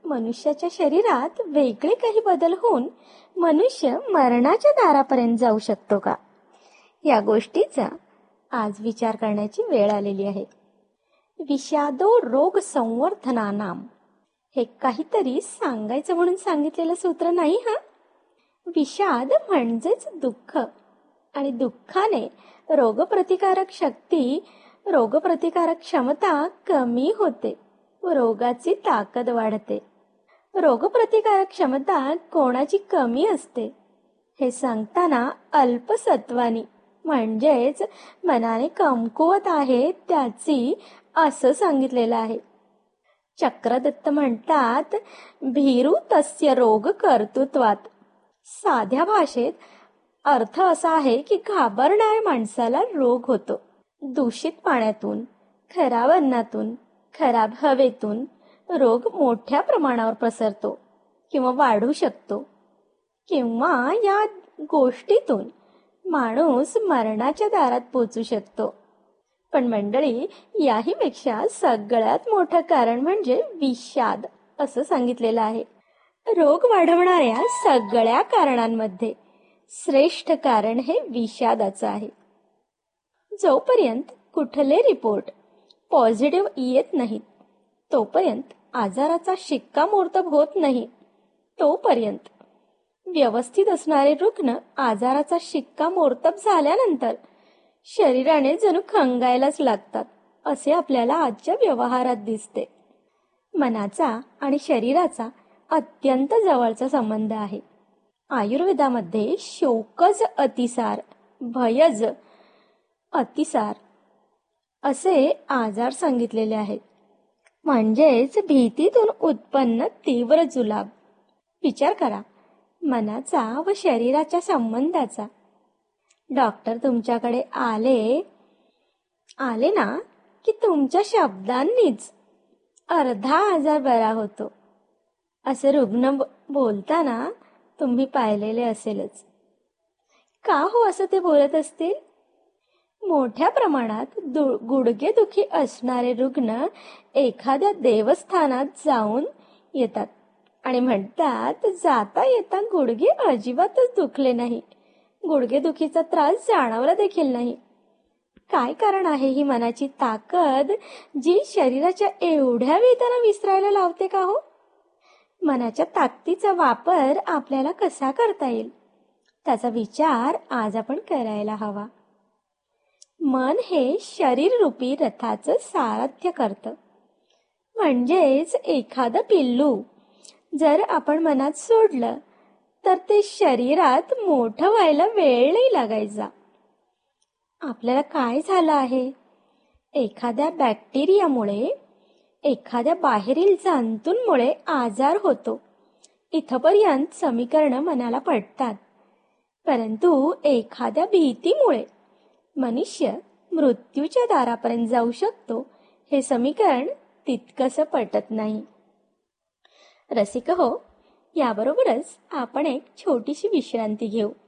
मनुष्याच्या शरीरात वेगळे काही बदल होऊन मनुष्य मरणाच्या दारापर्यंत जाऊ शकतो का? या गोष्टीचा आज विचार करण्याची वेळ आलेली आहे. विषादो रोग संवर्धनानाम हे काहीतरी सांगायचं म्हणून सांगितलेलं सूत्र नाही हा. विषाद म्हणजेच दुःख आणि दुःखाने रोगप्रतिकारक शक्ती, रोगप्रतिकारक क्षमता कमी होते, रोगाची ताकद वाढते. रोगप्रतिकारक क्षमता कोणाची कमी असते हे सांगताना अल्पसत्वानी म्हणजेच मनाने कमकुवत आहे त्याची असं सांगितलेलं आहे. चक्रदत्त म्हणतात, भीरू तस्य रोग कर्तृत्वात. साध्या भाषेत अर्थ असा आहे की घाबरणाऱ्या माणसाला रोग होतो. दूषित पाण्यातून, खराब अन्नातून, खराब हवेतून रोग मोठ्या प्रमाणावर पसरतो किंवा वाढू शकतो, किंवा या गोष्टीतून माणूस मरणाच्या दारात पोहोचू शकतो. पण मंडळी, याही पेक्षा सगळ्यात मोठं कारण म्हणजे विषाद असं सांगितलेलं आहे. रोग वाढवणाऱ्या सगळ्या कारणांमध्ये श्रेष्ठ कारण हे विषादाचं आहे. जोपर्यंत कुठले रिपोर्ट पॉझिटिव्ह येत नाहीत, तोपर्यंत आजाराचा शिक्कामोर्तब होत नाही, तोपर्यंत व्यवस्थित असणारे रुग्ण आजाराचा शिक्कामोर्तब झाल्यानंतर शरीराने जणू खंगायलाच लागतात, असे आपल्याला आजच्या व्यवहारात दिसते. मनाचा आणि शरीराचा अत्यंत जवळचा संबंध आहे. आयुर्वेदामध्ये शोकज अतिसार, भयज अतिसार असे आजार सांगितलेले आहेत, म्हणजेच भीतीतून उत्पन्न तीव्र जुलाब. विचार करा मनाचा व शरीराच्या संबंधाचा. डॉक्टर तुमच्याकडे आले ना की तुमच्या शब्दांनीच अर्धा आजार बरा होतो, असे रुग्ण बोलताना तुम्ही पाहिलेले असेलच. का हो असं ते बोलत असतील? मोठ्या प्रमाणात गुडघेदुखी असणारे रुग्ण एखाद्या देवस्थानात जाऊन येतात आणि म्हणतात, जाता येता गुडघे अजिबातच दुखले नाही, गुडघेदुखीचा त्रास जाणवला देखील नाही. काय कारण आहे ही मनाची ताकद जी शरीराच्या एवढ्या वेदना विसरायला लावते का हो? मनाच्या ताकदीचा वापर आपल्याला कसा करता येईल त्याचा विचार आज आपण करायला हवा. मन हे शरीररूपी रथाचं सारथ्य करतं. म्हणजेच एखादं पिल्लू जर आपण मनात सोडलं तर ते शरीरात मोठं व्हायला वेळ नाही लागायचा. आपल्याला काय झालं आहे? एखाद्या बॅक्टेरियामुळे, एखाद्या बाहेरील जंतूंमुळे आजार होतो, इथपर्यंत समीकरणं मनाला पटतात. परंतु एखाद्या भीतीमुळे मनुष्य मृत्यूच्या दारापर्यंत जाऊ शकतो, हे समीकरण तितकंसं पटत नाही. रसिक हो, याबरोबरच आपण एक छोटीशी विश्रांती घेऊ.